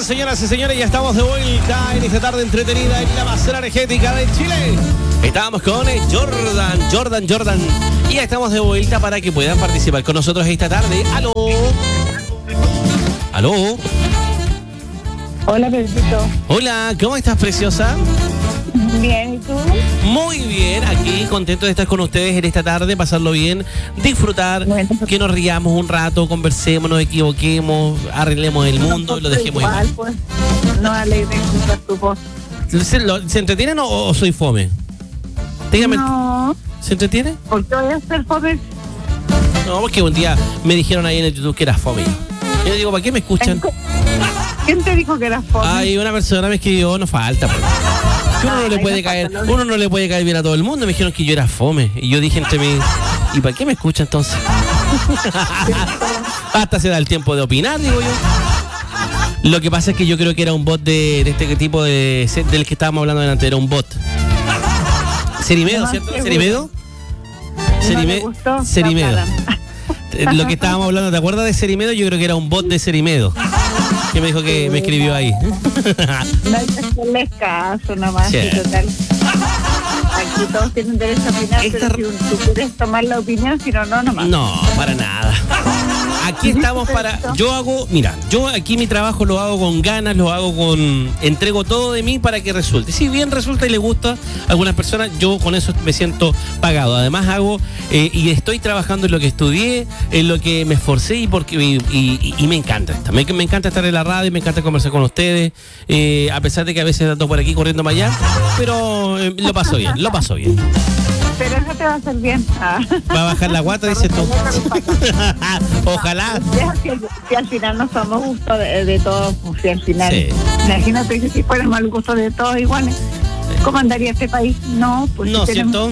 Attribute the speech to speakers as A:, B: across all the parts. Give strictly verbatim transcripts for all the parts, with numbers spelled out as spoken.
A: señoras y señores, ya estamos de vuelta en esta tarde entretenida en la más energética de Chile. Estábamos con Jordan, Jordan, Jordan. Y ya estamos de vuelta para que puedan participar con nosotros esta tarde. ¡Aló! ¡Aló!
B: Hola, Pedrito.
A: Hola, ¿cómo estás, preciosa?
B: Bien, ¿y tú?
A: Muy bien, aquí contento de estar con ustedes en esta tarde, pasarlo bien, disfrutar, bueno, que nos riamos un rato, conversemos, nos equivoquemos, arreglemos el mundo y lo dejemos
B: igual,
A: igual.
B: Pues, no alegre escuchar tu voz.
A: ¿Se, lo, ¿Se entretienen o, o soy fome? Dígame.
B: No.
A: ¿Se entretiene?
B: ¿Por qué voy a ser fome?
A: No, porque un día me dijeron ahí en el YouTube que era fome. Yo digo, ¿para qué me escuchan?
B: ¿Quién te dijo que eras fome?
A: Ay, una persona me escribió, no falta, pues. Que uno no le puede caer, uno no le puede caer bien a todo el mundo. Me dijeron que yo era fome. Y yo dije entre mí, ¿y para qué me escucha entonces? Hasta se da el tiempo de opinar, digo yo. Lo que pasa es que yo creo que era un bot de, de este tipo de del que estábamos hablando delante, era un bot. Cerimedo, no, ¿cierto? ¿Cerimedo? Cerimedo.
B: No
A: Cerimedo. Lo que estábamos hablando, ¿te acuerdas de Cerimedo? Yo creo que era un bot de Cerimedo. Que me dijo que me escribió ahí.
B: No hay que hacerles caso nomás, sí. Total. Aquí todos tienen derecho a opinar, Esta... pero si tú quieres tomar la opinión, si no, no, nomás.
A: No, para nada. Aquí estamos para... Yo hago... Mira, yo aquí mi trabajo lo hago con ganas, lo hago con... Entrego todo de mí para que resulte. Si bien resulta y le gusta a algunas personas, yo con eso me siento pagado. Además hago... Eh, y estoy trabajando en lo que estudié, en lo que me esforcé y porque y, y, y me encanta esto. Me, me encanta estar en la radio, me encanta conversar con ustedes, eh, a pesar de que a veces ando por aquí corriendo para allá, pero eh, lo paso bien, lo paso bien.
B: Pero eso te va a hacer bien. Ah.
A: Va a bajar la guata, dices tú. Ojalá.
B: Si, si al final no somos gustos de, de todos, pues, si al final. Sí. Imagínate que si fuera mal gusto de todos iguales, ¿cómo andaría este país? No, pues.
A: No,
B: si
A: ¿cierto?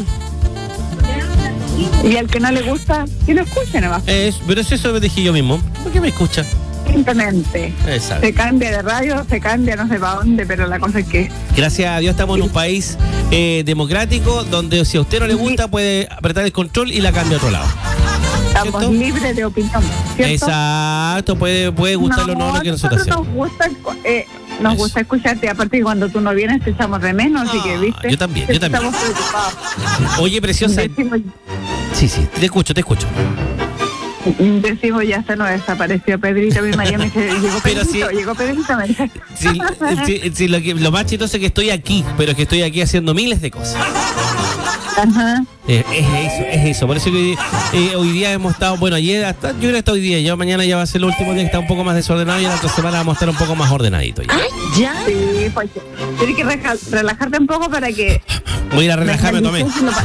B: Y al que no le gusta, que lo escuche nomás.
A: Es, pero es eso que dije yo mismo. ¿Por qué me escucha?
B: Simplemente.
A: Exacto.
B: Se cambia de radio, se cambia no sé para dónde, pero la cosa es que...
A: Gracias a Dios estamos en un país eh, democrático donde si a usted no le gusta puede apretar el control y la cambia a otro lado.
B: Estamos ¿cierto? Libres de opinión, ¿cierto?
A: Exacto, puede, puede gustarle o no lo que nosotros hacemos.
B: Nos gusta, eh, nos Eso. gusta escucharte, aparte que cuando tú no vienes te echamos de menos, ah, así que, ¿viste?
A: Yo también, yo también.
B: Estamos preocupados.
A: Oye, preciosa.
B: Decimos,
A: sí, sí, te escucho, te escucho.
B: Decimos, ya se nos desapareció Pedrito, mi María me dice, llegó Pedrito,
A: si,
B: llegó Pedrito, me dice.
A: Sí, sí, sí, lo, que, lo más chistoso es que estoy aquí, pero es que estoy aquí haciendo miles de cosas.
B: Ajá.
A: Eh, es eso, es eso. Por eso que eh, hoy día hemos estado, bueno, ayer hasta, yo creo que hasta hoy día, ya mañana ya va a ser el último día que está un poco más desordenado y la otra semana vamos a estar un poco más ordenaditos.
B: ¿Ya? ¿Ya? Sí, pues tienes que reja- relajarte un poco para que...
A: Voy a ir a relajarme, Tomé.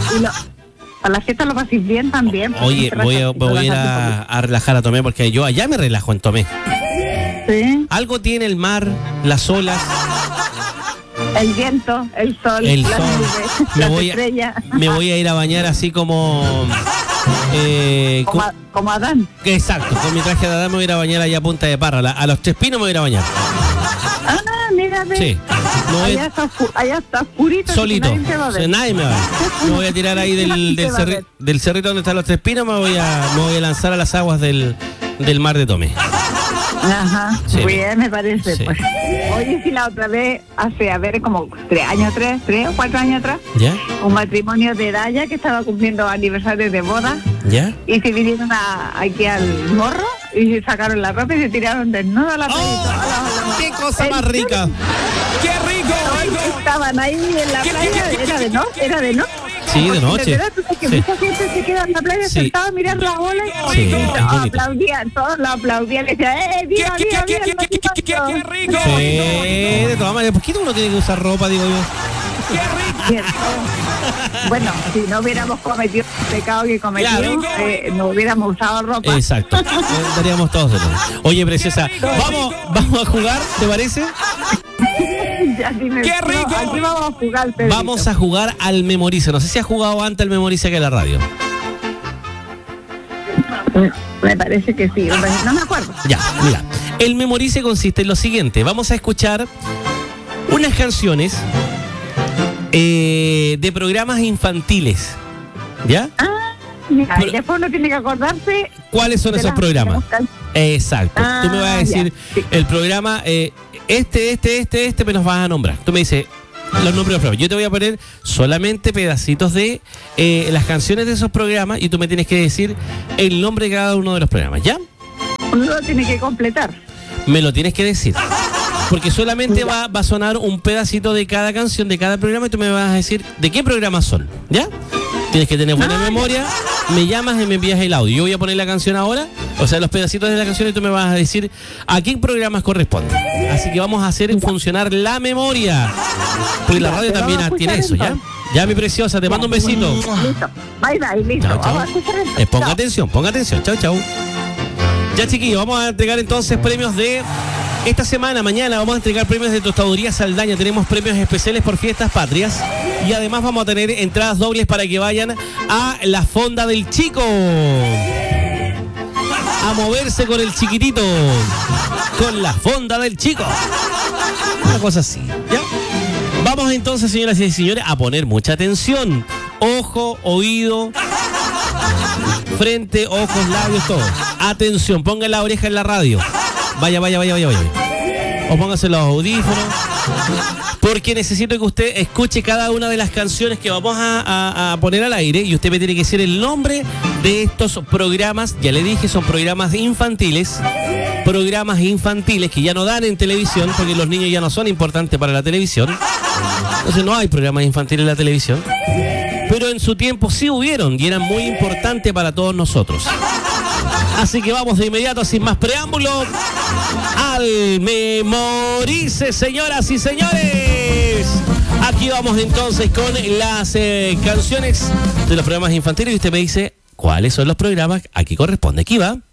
B: A la fiesta lo pases bien también.
A: Oye, voy a, voy a ir a, a relajar a Tomé porque yo allá me relajo en Tomé.
B: Sí.
A: Algo tiene el mar, las olas...
B: El viento, el sol,
A: el
B: las
A: sol.
B: nubes,
A: me
B: las
A: voy
B: estrellas.
A: A, me voy a ir a bañar así como... Eh,
B: como, a, como Adán.
A: Exacto, con mi traje de Adán me voy a ir a bañar allá a Punta de Parra. La, a los Tres Pinos me voy a ir a bañar.
B: Ah, mírame.
A: Sí. No
B: allá, está, allá está oscurito.
A: Solito.
B: Nadie, te va a ver.
A: nadie me va a ver. Me voy a tirar ahí del, del, cerri, del cerrito donde están los Tres Pinos, me voy a, me voy a lanzar a las aguas del, del mar de Tomé.
B: Ajá, sí. Bien, me parece.
A: Sí.
B: Pues. Oye, si la otra vez, hace, a ver, como tres años atrás, tres o cuatro años atrás,
A: ¿ya?
B: Un matrimonio de Daya que estaba cumpliendo aniversario de boda.
A: ¿Ya?
B: Y se vinieron a, aquí al morro y se sacaron la ropa y se tiraron desnudos a la playa.
A: ¡Oh!
B: la,
A: ¡Qué cosa más rica! ¡Qué rico!
B: Estaban ahí en la playa, era de noche, era de noche.
A: Sí, de noche.
B: Que
A: sí.
B: Mucha gente se queda en la playa sí. sentada mirando las olas
A: sí,
B: y todos aplaudían, todos lo aplaudían y decían, ¡eh, viva, viva, viva!
A: ¡Qué, qué, qué, qué, qué rico! Sí, de todas maneras, ¿por qué uno tiene que usar ropa, digo yo?
B: ¡Qué rico! Bueno, si no hubiéramos cometido el pecado que cometimos, eh, no hubiéramos usado ropa.
A: Exacto, estaríamos todos de todo. Oye, preciosa, vamos, vamos a jugar, ¿te parece?
B: Ya, dime, ¡qué rico! No, aquí vamos a jugar, Pedrito.
A: Vamos a jugar al Memorice. No sé si has jugado antes al Memorice que en la radio.
B: Me parece que sí, no me acuerdo.
A: Ya, mira. El Memorice consiste en lo siguiente. Vamos a escuchar unas canciones eh, de programas infantiles. ¿Ya?
B: Ah, mira, Pero, y después uno tiene que acordarse.
A: ¿cuáles son esos
B: las,
A: programas? Exacto.
B: Ah,
A: tú me vas a decir
B: sí.
A: el programa, eh, este, este, este, este, me los vas a nombrar. Tú me dices los nombres de los programas. Yo te voy a poner solamente pedacitos de eh, las canciones de esos programas y tú me tienes que decir el nombre de cada uno de los programas, ¿ya?
B: Uno lo tiene que completar.
A: Me lo tienes que decir. Porque solamente va, va a sonar un pedacito de cada canción, de cada programa, y tú me vas a decir de qué programas son, ¿ya? Tienes que tener buena ah, memoria, me llamas y me envías el audio. Yo voy a poner la canción ahora, o sea, los pedacitos de la canción, y tú me vas a decir a qué programas corresponde. Así que vamos a hacer funcionar la memoria. Porque la radio también tiene eso, ¿ya? Ya, mi preciosa, te mando un besito.
B: Listo. Bye, bye, listo.
A: Chao, chao.
B: Vamos a escuchar esto.
A: Eh, ponga
B: Chao.
A: atención, ponga atención. Chao, chao. Ya, chiquillos, vamos a entregar entonces premios de esta semana. Mañana vamos a entregar premios de Tostaduría Saldaña. Tenemos premios especiales por Fiestas Patrias. Y además vamos a tener entradas dobles para que vayan a la Fonda del Chico. A moverse con el chiquitito. Con la Fonda del Chico. Una cosa así, ¿ya? Vamos entonces, señoras y señores, a poner mucha atención. Ojo, oído, frente, ojos, labios, todo. Atención, ponga la oreja en la radio. Vaya, vaya, vaya, vaya, vaya. O póngase los audífonos. Porque necesito que usted escuche cada una de las canciones que vamos a, a, a poner al aire. Y usted me tiene que decir el nombre de estos programas. Ya le dije, son programas infantiles. Programas infantiles que ya no dan en televisión, porque los niños ya no son importantes para la televisión. Entonces no hay programas infantiles en la televisión. Pero en su tiempo sí hubieron y eran muy importantes para todos nosotros. Así que vamos de inmediato, sin más preámbulo, al Memorice, señoras y señores. Aquí vamos entonces con las eh, canciones de los programas infantiles y usted me dice cuáles son los programas a que corresponde. Aquí va.